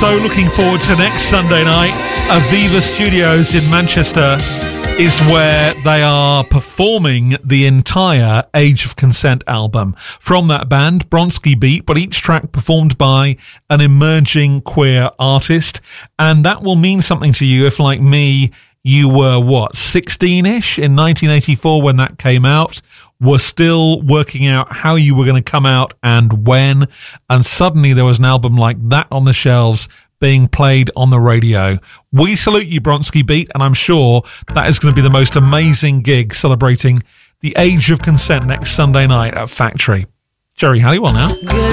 So looking forward to next Sunday night. Aviva Studios in Manchester is where they are performing the entire Age of Consent album. From that band, Bronski Beat, but each track performed by an emerging queer artist. And that will mean something to you if, like me, you were, 16-ish in 1984 when that came out, were still working out how you were going to come out and when, and suddenly there was an album like that on the shelves being played on the radio. We salute you, Bronski Beat, and I'm sure that is going to be the most amazing gig celebrating the Age of Consent next Sunday night at Factory. Jerry Halliwell now. Good